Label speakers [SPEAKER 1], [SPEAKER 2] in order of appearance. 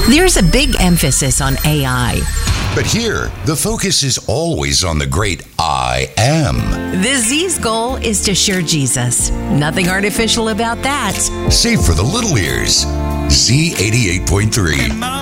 [SPEAKER 1] There's a big emphasis on AI.
[SPEAKER 2] But here, the focus is always on the great I am.
[SPEAKER 1] The Z's goal is to share Jesus. Nothing artificial about that.
[SPEAKER 2] Save for the little ears. Z88.3.